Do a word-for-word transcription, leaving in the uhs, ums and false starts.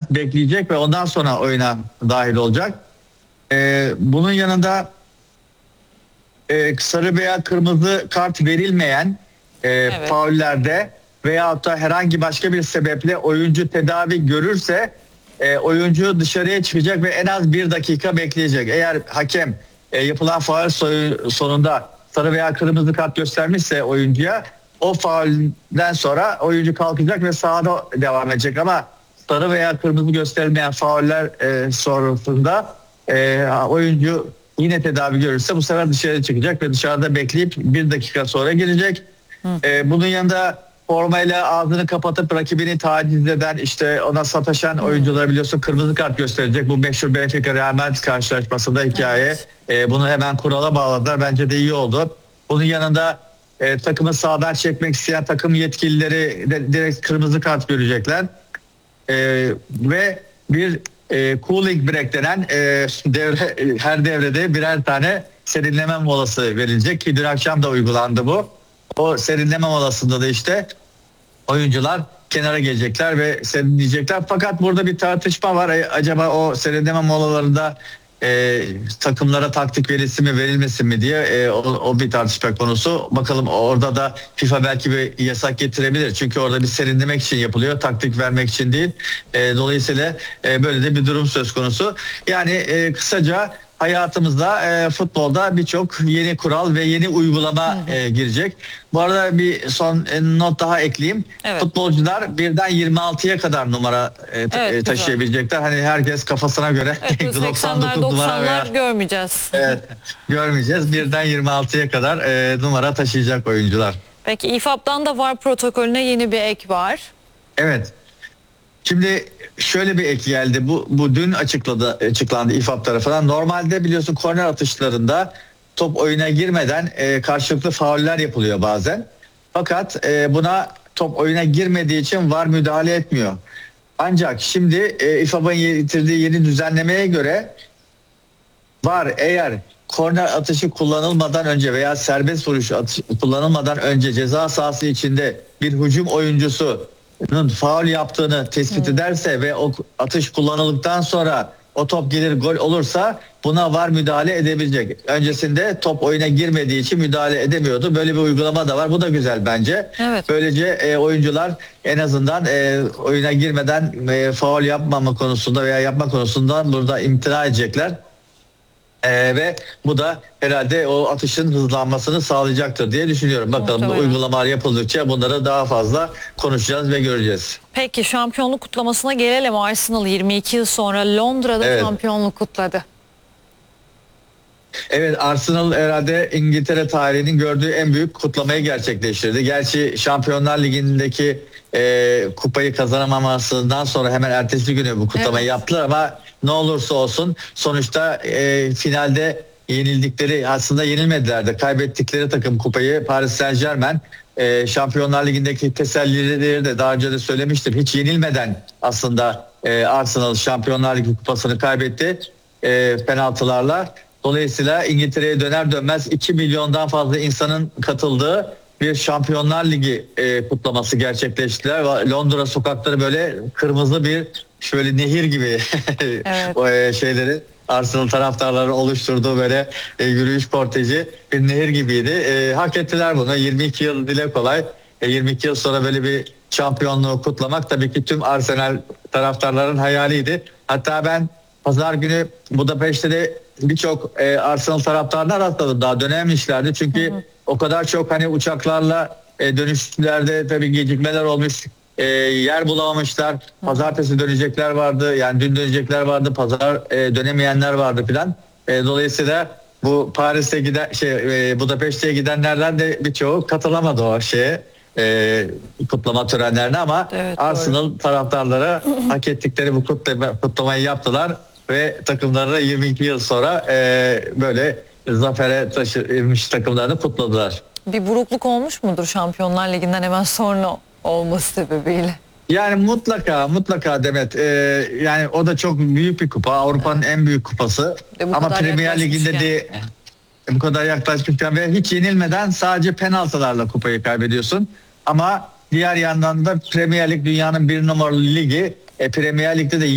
bekleyecek ve ondan sonra oyuna dahil olacak. Ee, bunun yanında e, sarı veya kırmızı kart verilmeyen e, Evet. faullerde veyahut da herhangi başka bir sebeple oyuncu tedavi görürse e, oyuncu dışarıya çıkacak ve en az bir dakika bekleyecek. Eğer hakem e, yapılan faul soy- sonunda sarı veya kırmızı kart göstermişse oyuncuya, o faulden sonra oyuncu kalkacak ve sahada devam edecek. Ama sarı veya kırmızı gösterilmeyen fauller e, sonrasında e, oyuncu yine tedavi görürse bu sefer dışarı çıkacak ve dışarıda bekleyip bir dakika sonra gelecek. E, bunun yanında formayla ağzını kapatıp rakibini taciz eden, işte ona sataşan oyunculara biliyorsun kırmızı kart gösterecek. Bu meşhur Benfica Real Madrid karşılaşmasında hikaye. Evet. E, bunu hemen kurala bağladılar. Bence de iyi oldu. Bunun yanında e, takımı sağdan çekmek isteyen takım yetkilileri de direkt kırmızı kart görecekler. E, ve bir e, cooling break denen e, devre, her devrede birer tane serinleme molası verilecek ki dün akşam da uygulandı bu. O serinleme molasında da işte oyuncular kenara gelecekler ve serinleyecekler. Fakat burada bir tartışma var. E, acaba o serinleme molalarında e, takımlara taktik verilsin mi verilmesin mi diye e, o, o bir tartışma konusu. Bakalım orada da FIFA belki bir yasak getirebilir. Çünkü orada bir serinlemek için yapılıyor. Taktik vermek için değil. E, dolayısıyla e, böyle de bir durum söz konusu. Yani e, kısaca hayatımızda e, futbolda birçok yeni kural ve yeni uygulama e, girecek. Bu arada bir son e, not daha ekleyeyim. Evet. Futbolcular birden yirmi altıya kadar numara e, ta- Evet, e, güzel. taşıyabilecekler. Hani herkes kafasına göre Evet, doksan seksenler dokuz numara veya doksanlar görmeyeceğiz. evet, görmeyeceğiz. Birden yirmi altıya kadar e, numara taşıyacak oyuncular. Peki İ F A B'dan da VAR protokolüne yeni bir ek var. Evet. Şimdi şöyle bir ek geldi. Bu bu dün açıkladı açıklandı İ F A B tarafından. Normalde biliyorsun korner atışlarında top oyuna girmeden e, karşılıklı fauller yapılıyor bazen. Fakat e, buna top oyuna girmediği için VAR müdahale etmiyor. Ancak şimdi e, İ F A B'ın getirdiği yeni düzenlemeye göre VAR eğer korner atışı kullanılmadan önce veya serbest vuruş atışı kullanılmadan önce ceza sahası içinde bir hücum oyuncusunun faul yaptığını tespit ederse ve o atış kullanıldıktan sonra o top gelir gol olursa buna VAR müdahale edebilecek. Öncesinde top oyuna girmediği için müdahale edemiyordu. Böyle bir uygulama da var. Bu da güzel bence. Evet. Böylece e, oyuncular en azından e, oyuna girmeden e, faul yapmama konusunda veya yapma konusunda burada imtina edecekler. Ee, ve bu da herhalde o atışın hızlanmasını sağlayacaktır diye düşünüyorum. Bakalım Muhtemelen. uygulamalar yapıldıkça bunları daha fazla konuşacağız ve göreceğiz. Peki şampiyonluk kutlamasına gelelim. Arsenal yirmi iki yıl sonra Londra'da Evet. şampiyonluk kutladı. Evet, Arsenal herhalde İngiltere tarihinin gördüğü en büyük kutlamayı gerçekleştirdi. Gerçi Şampiyonlar Ligi'ndeki e, kupayı kazanamamasından sonra hemen ertesi günü bu kutlamayı Evet. yaptılar ama ne olursa olsun sonuçta e, finalde yenildikleri, aslında yenilmediler de kaybettikleri takım kupayı Paris Saint-Germain, e, Şampiyonlar Ligi'ndeki tesellileri de daha önce de söylemiştim. Hiç yenilmeden aslında e, Arsenal Şampiyonlar Ligi kupasını kaybetti e, penaltılarla. Dolayısıyla İngiltere'ye döner dönmez iki milyondan fazla insanın katıldığı bir Şampiyonlar Ligi e, kutlaması gerçekleştiler. Londra sokakları böyle kırmızı bir şöyle nehir gibi Evet. o e, şeyleri Arsenal taraftarları oluşturduğu böyle e, yürüyüş korteji bir nehir gibiydi. E, hak ettiler bunu. yirmi iki yıl dile kolay. E, yirmi iki yıl sonra böyle bir şampiyonluğu kutlamak tabii ki tüm Arsenal taraftarların hayaliydi. Hatta ben pazar günü Budapeşte de birçok e, Arsenal taraftarına rastladım. Daha dönememişlerdi. Çünkü hı hı. o kadar çok hani uçaklarla e, dönüşlerde tabii gecikmeler olmuş. E, yer bulamamışlar. Pazartesi dönecekler vardı. Yani dün dönecekler vardı. Pazar e, dönemeyenler vardı filan. E, dolayısıyla bu Paris'e giden şey e, Budapeşte'ye gidenlerden de birçoğu katılamadı o şeye. E, kutlama törenlerine ama evet, Arsenal doğru. taraftarları hak ettikleri bu kutlama, kutlamayı yaptılar ve takımlarına yirmi iki yıl sonra e, böyle zafere taşımış takımlarını kutladılar. Bir burukluk olmuş mudur Şampiyonlar Ligi'nden hemen sonra olması sebebiyle? Yani mutlaka mutlaka Demet, ee, yani o da çok büyük bir kupa, Avrupa'nın evet. en büyük kupası ama Premier Ligi'nde de bu kadar yaklaşmışken ve hiç yenilmeden sadece penaltılarla kupayı kaybediyorsun ama diğer yandan da Premier Lig dünyanın bir numaralı ligi, e, Premier Lig'de de